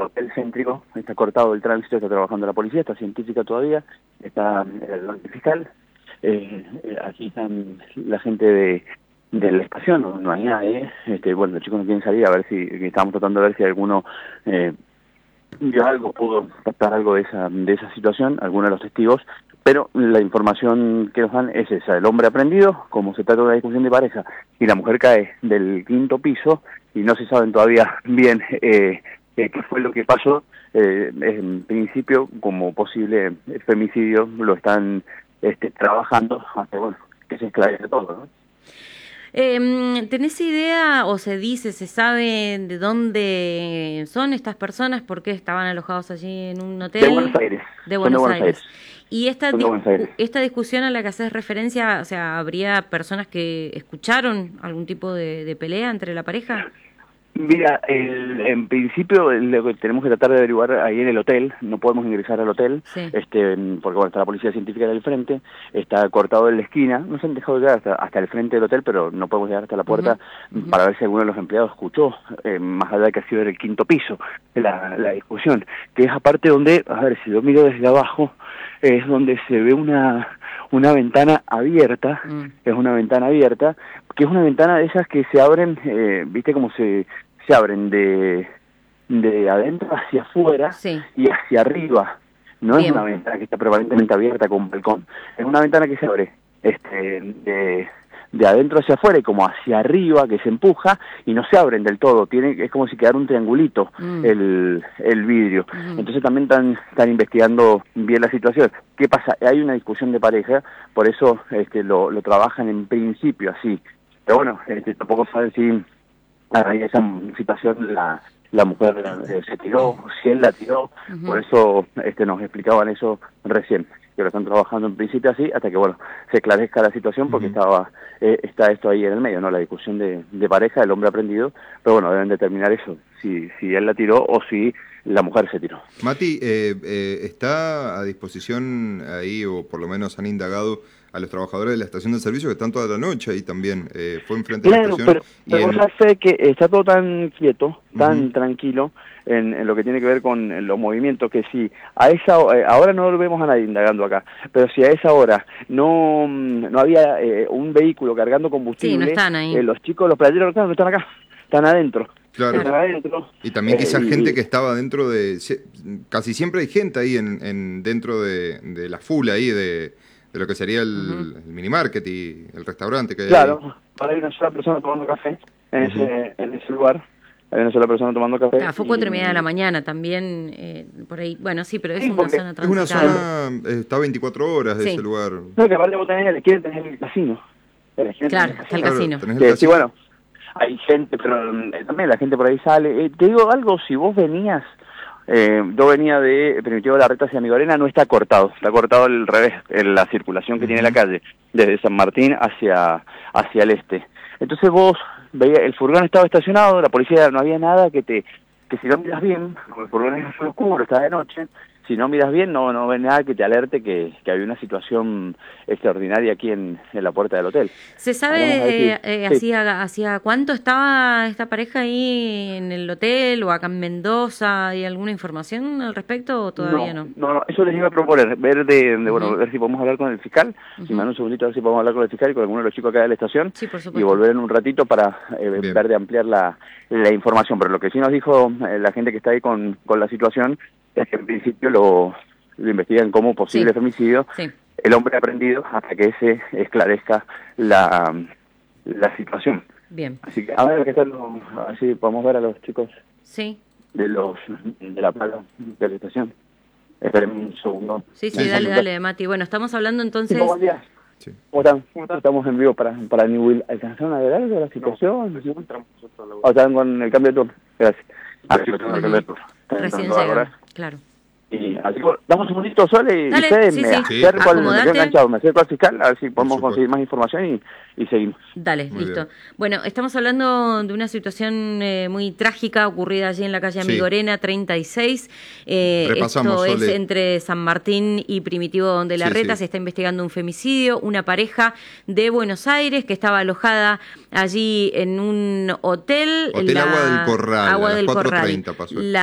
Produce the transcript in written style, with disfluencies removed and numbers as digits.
hotel céntrico, está cortado el tránsito, está trabajando la policía, está científica todavía, está el fiscal, aquí están la gente de la estación, no hay nadie, bueno, los chicos no quieren salir, a ver si, estamos tratando de ver si alguno vio algo, pudo captar algo de esa situación, algunos de los testigos, pero la información que nos dan es esa: el hombre aprendido, como se trata de una discusión de pareja, y la mujer cae del 5º piso, y no se saben todavía bien qué fue lo que pasó. En principio, como posible femicidio, lo están trabajando hasta, bueno, que se esclarece todo, ¿no? ¿Tenés idea o se dice, se sabe de dónde son estas personas? ¿Por qué estaban alojados allí en un hotel? De Buenos Aires. De Buenos Aires. Y Buenos Aires. esta discusión a la que haces referencia, o sea, ¿habría personas que escucharon algún tipo de pelea entre la pareja? Mira, en principio lo que tenemos que tratar de averiguar ahí en el hotel, no podemos ingresar al hotel, sí, porque bueno, está la policía científica del frente, está cortado en la esquina, nos han dejado llegar hasta el frente del hotel, pero no podemos llegar hasta la puerta para ver si alguno de los empleados escuchó, más allá de que ha sido en el 5º piso, la discusión, que es aparte donde, a ver, si yo miro desde abajo, es donde se ve una ventana abierta, es una ventana abierta, que es una ventana de esas que se abren, viste como se abren de adentro hacia afuera, sí, y hacia arriba. No bien, es una ventana que está prevalentemente abierta con balcón, es una ventana que se abre de adentro hacia afuera y como hacia arriba, que se empuja y no se abren del todo, es como si quedara un triangulito el vidrio. Entonces también están investigando bien la situación. ¿Qué pasa? Hay una discusión de pareja, por eso lo trabajan en principio así. Pero bueno, tampoco saben si a raíz de esa situación la mujer se tiró, si él la tiró, por eso nos explicaban eso recién, que lo están trabajando en principio así, hasta que bueno, se esclarezca la situación, porque está esto ahí en el medio, ¿no? La discusión de pareja, el hombre aprendido, pero bueno, deben determinar eso, si él la tiró o si la mujer se tiró. Mati, ¿está a disposición ahí, o por lo menos han indagado a los trabajadores de la estación de servicio que están toda la noche ahí también? Fue enfrente de la estación. Pero vos sabés que está todo tan quieto, tan tranquilo en lo que tiene que ver con los movimientos, que si a esa ahora no lo vemos a nadie indagando acá, pero si a esa hora no había un vehículo cargando combustible, sí, no están ahí. Los chicos, los playeros no están acá, están adentro. Claro. Están adentro. Y también que esa gente que estaba dentro de... Casi siempre hay gente ahí dentro de la full ahí de lo que sería el minimarket y el restaurante que hay. Claro, ahí. Ahora hay una sola persona tomando café en ese lugar. Hay una sola persona tomando café. Fue 4:30 de la mañana también, por ahí. Bueno, sí, pero es Sí, una zona transitada. Es una zona, está 24 horas de ese lugar. No, que aparte vos tenés a la izquierda, tenés el casino. Claro, está el casino. Sí, bueno, hay gente, pero también la gente por ahí sale. Te digo algo, si vos venías, yo venía de Primitivo Larreta hacia Migorena, no está cortado al revés, en la circulación que tiene la calle, desde San Martín hacia el este. Entonces vos veías, el furgón estaba estacionado, la policía, no había nada que si no miras bien, como el furgón es azul oscuro, está de noche, si no miras bien, no ves nada que te alerte que había una situación extraordinaria aquí en la puerta del hotel. ¿Se sabe hacía cuánto estaba esta pareja ahí en el hotel o acá en Mendoza? ¿Hay alguna información al respecto o todavía no? No, eso les iba a proponer, ver ver si podemos hablar con el fiscal, si me dan un segundito a ver si podemos hablar con el fiscal y con alguno de los chicos acá de la estación, sí, por supuesto, y volver en un ratito para ver de ampliar la información. Pero lo que sí nos dijo la gente que está ahí con la situación es que en principio lo investigan como posible femicidio, el hombre aprendido, hasta que se esclarezca la situación. Bien. Así que a ver qué tal, así podemos ver a los chicos de la plaza de la estación. Esperemos un segundo. Sí, dale, Mati. Bueno, estamos hablando entonces... Buen día. Sí. ¿Cómo están? Estamos en vivo para New Will. ¿Alcanzaron a ver algo de la situación? ¿O están con el cambio de turno? Gracias. Recién llega, claro. Y así que damos un segundito, Sole, y dale, ustedes me acerco al fiscal, a ver si podemos conseguir más información y seguimos. Dale, listo. Bueno, estamos hablando de una situación muy trágica ocurrida allí en la calle Amigorena 36. Esto es entre San Martín y Primitivo de Larreta. Se está investigando un femicidio, una pareja de Buenos Aires que estaba alojada allí en un hotel. Hotel Agua del Corral, a las 4:30 pasó.